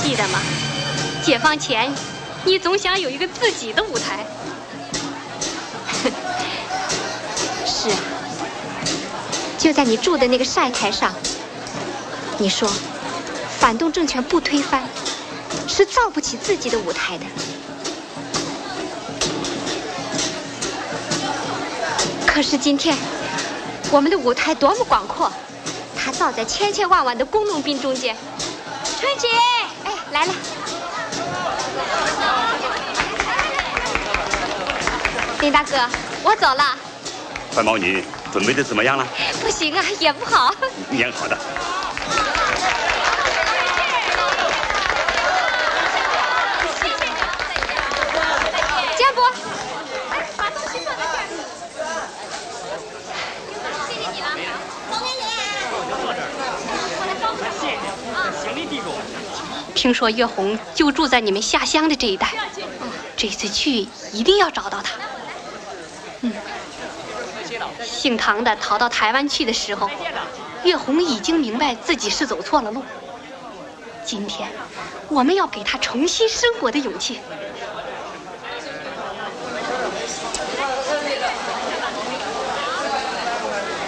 记得吗？解放前，你总想有一个自己的舞台。是啊，就在你住的那个晒台上，你说反动政权不推翻，是造不起自己的舞台的。可是今天，我们的舞台多么广阔，它造在千千万万的工农兵中间。春姐，哎，来了。林大哥，我走了。 白毛女准备的怎么样了？ 不行啊，演不好。 演好的。 谢谢你，建波，把东西放在这儿。谢谢你了，冯经理。我来招呼。谢谢啊，行李递给我。听说岳红就住在你们下乡的这一带，这次去一定要找到他。姓唐的逃到台湾去的时候，岳红已经明白自己是走错了路。今天，我们要给他重新生活的勇气。